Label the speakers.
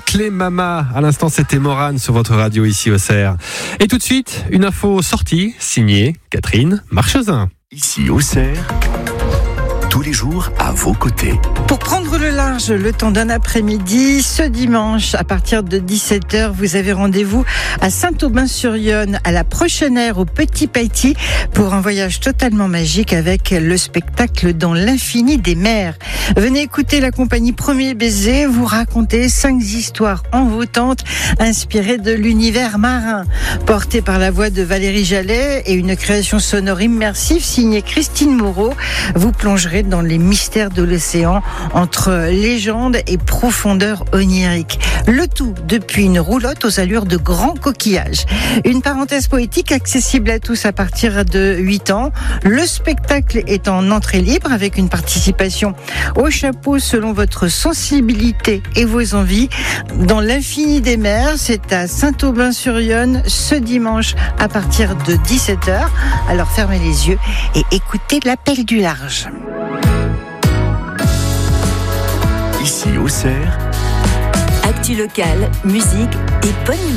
Speaker 1: Clé Mama. À l'instant, c'était Morane sur votre radio ici au Cerf. Et tout de suite, une info sortie, signée Catherine Marchesin.
Speaker 2: Ici au Cerf, tous les jours à vos côtés.
Speaker 3: Pour prendre le large le temps d'un après-midi, ce dimanche, à partir de 17h, vous avez rendez-vous à Saint-Aubin-sur-Yonne, à la prochaine aire au Petit Païti, pour un voyage totalement magique avec le spectacle Dans l'infini des mers. Venez écouter la compagnie Premier Baiser vous raconter 5 histoires envoûtantes inspirées de l'univers marin. Portées par la voix de Valérie Jallet et une création sonore immersive signée Christine Moreau, vous plongerez dans les mystères de l'océan entre légende et profondeur onirique. Le tout depuis une roulotte aux allures de grands coquillages. Une parenthèse poétique accessible à tous à partir de 8 ans. Le spectacle est en entrée libre avec une participation au chapeau selon votre sensibilité et vos envies. Dans l'infini des mers, c'est à Saint-Aubin-sur-Yonne ce dimanche à partir de 17h. Alors fermez les yeux et écoutez l'appel du large.
Speaker 2: Ici au Cerf,
Speaker 4: actu locale, musique et bonne humeur.